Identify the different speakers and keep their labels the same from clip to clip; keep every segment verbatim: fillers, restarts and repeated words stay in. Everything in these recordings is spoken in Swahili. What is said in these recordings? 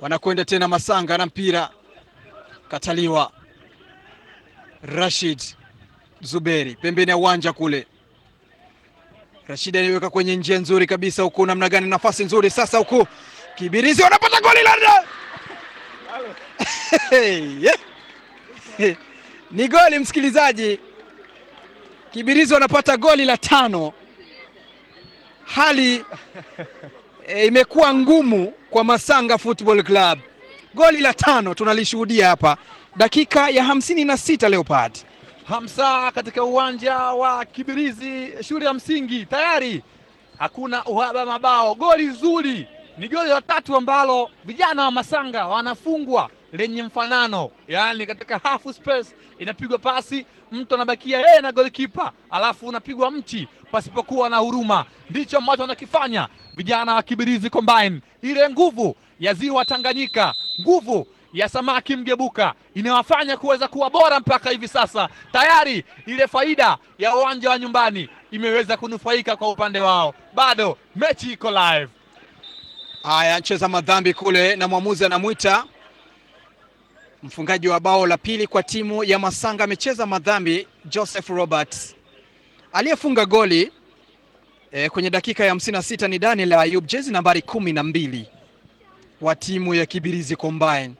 Speaker 1: Wanakwenda tena Masanga na mpira kataliwa. Rashid Zuberi pembeni ya uwanja kule. Rashid anaiweka kwenye njia nzuri kabisa huku, namna gani, nafasi nzuri sasa huku. Kibirizi wanapata goli la ni goli msikilizaji. Kibirizi wanapata goli la tano. Hali e, imekuwa ngumu kwa Masanga Football Club. Goli la tano tunalishuhudia hapa dakika ya hamsini na sita. Leopard
Speaker 2: Hamsa katika uwanja wa Kibirizi shule ya msingi, tayari hakuna uhaba mabao. Goli zuri, ni goli la tatu ambalo vijana wa Masanga wanafungwa lenye mfanano, yaani katika half space inapigwa pasi, mtu anabakia yeye na goalkeeper, alafu unapigwa mti pasipokuwa na huruma. Ndicho ambacho wanakifanya vijana wa Kibirizi Combine. Ile nguvu ya ziwa Tanganyika, nguvu ya samaki mgebuka inawafanya kuweza kuwa bora mpaka hivi sasa. Tayari ile faida ya uwanja wa nyumbani imeweza kunufaika kwa upande wao. Bado mechi iko live.
Speaker 1: Haya, cheza madhambi kule na mwamuzi anamwita mfungaji wa bao la pili kwa timu ya Masanga. Amecheza madhambi Joseph Roberts. Aliyefunga goli e, kwenye dakika ya hamsini na sita ni Daniel Ayub, jezi nambari kumi na mbili wa timu ya Kibirizi Combine.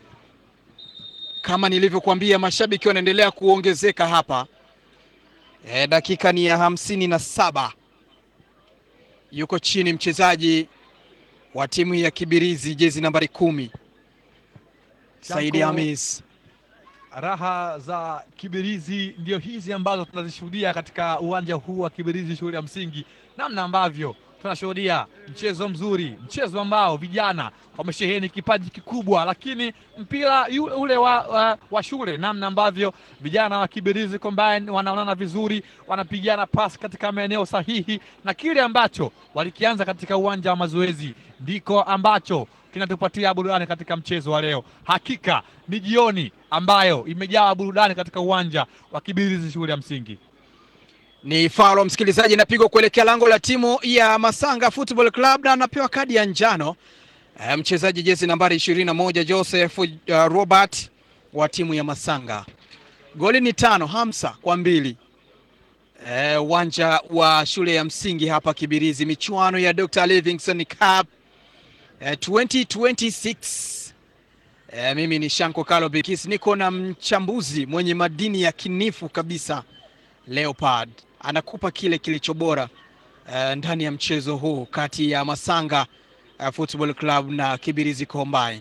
Speaker 1: Kama nilivyokuambia, mashabiki wanaendelea kuongezeka hapa. E, dakika ni ya hamsini na saba. Yuko chini mchezaji wa timu ya Kibirizi, jezi nambari kumi, Saidi Hamis.
Speaker 2: Raha za Kibirizi ndio hizi ambazo tunazishuhudia katika uwanja huu wa Kibirizi shule ya msingi, namna ambavyo tunashuhudia mchezo mzuri, mchezo ambao vijana wamesheheni kipaji kikubwa, lakini mpira ule wa, wa, wa shule, namna ambavyo vijana wa Kibirizi Combine wanaonana vizuri, wanapigana pasi katika maeneo sahihi, na kile ambacho walikianza katika uwanja wa mazoezi ndiko ambacho kinatupatia burudani katika mchezo wa leo. Hakika ni jioni ambayo imejaa burudani katika uwanja wa Kibirizi shule ya msingi.
Speaker 1: Ni faulo msikilizaji, inapigwa kuelekea lango la timu ya Masanga Football Club na anapewa kadi ya njano e, mchezaji jezi nambari ishirini na moja Joseph uh, Robert wa timu ya Masanga. Goli ni tano, hamsa kwa mbili. Uwanja e, wa shule ya msingi hapa Kibirizi, michuano ya Doctor Livingstone Cup e, twenty twenty-six. E, mimi ni Shanko Kalo Bikis, niko na mchambuzi mwenye madini ya kinifu kabisa. Leopard anakupa kile kilicho bora uh, ndani ya mchezo huu kati ya Masanga uh, Football Club na Kibirizi Combine.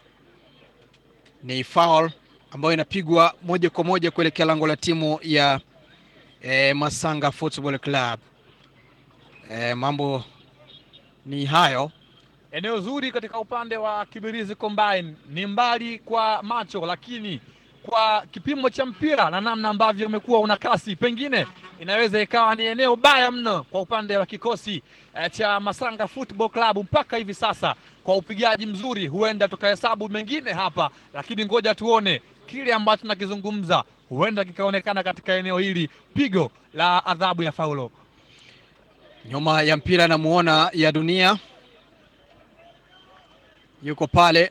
Speaker 1: Ni foul ambayo inapigwa moja kwa moja kuelekea lango la timu ya eh, Masanga Football Club. Eh, mambo ni hayo.
Speaker 2: Eneo zuri katika upande wa Kibirizi Combine, ni mbali kwa macho, lakini kwa kipimo cha mpira na namna ambavyo umekuwa una kasi, pengine inaweza ikawa ni eneo baya mno kwa upande wa kikosi eh, cha Masanga Football Club mpaka hivi sasa. Kwa upigaji mzuri huenda tukahesabu mengine hapa, lakini ngoja tuone kile ambacho tunakizungumza huenda kikaonekana katika eneo hili, pigo la adhabu ya faulo.
Speaker 1: Nyuma ya mpira namuona ya dunia yuko pale.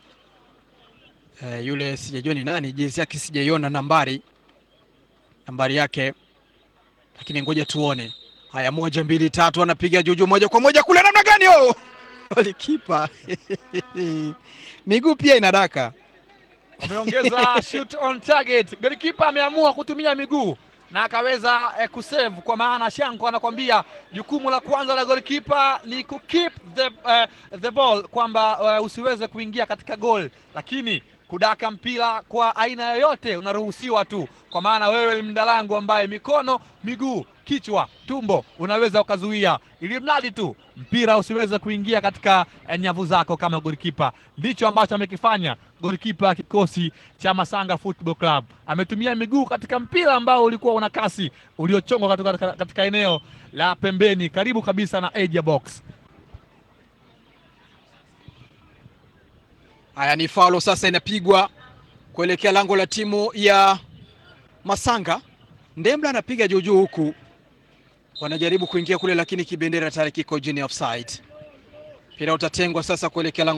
Speaker 1: Uh, yule sijajua ni nani, jezi yake sijaiona, nambari nambari yake, lakini ngoja tuone. Haya, moja mbili tatu, anapiga juju moja kwa moja kule, namna gani oh! Walikipa miguu pia inadaka,
Speaker 2: wameongeza shoot on target. Golikipa ameamua kutumia miguu na akaweza eh, kusave, kwa maana Shanko anakwambia jukumu la kwanza la golikipa ni ku keep the, uh, the ball, kwamba uh, usiweze kuingia katika goal, lakini kudaka mpira kwa aina yoyote unaruhusiwa tu, kwa maana wewe ni mdalangu ambaye mikono, miguu, kichwa, tumbo unaweza ukazuia, ili mradi tu mpira usiweze kuingia katika nyavu zako kama golikipa. Ndicho ambacho amekifanya golikipa kikosi cha Masanga Football Club. Ametumia miguu katika mpira ambao ulikuwa una kasi, uliochongwa katika, katika eneo la pembeni karibu kabisa na edge box.
Speaker 1: Haya, ni faulo sasa inapigwa kuelekea lango la timu ya Masanga. Ndembla anapiga juu juu huku wanajaribu kuingia kule, lakini kibendera tayari kiko chini offside. Mpira utatengwa sasa kuelekea lango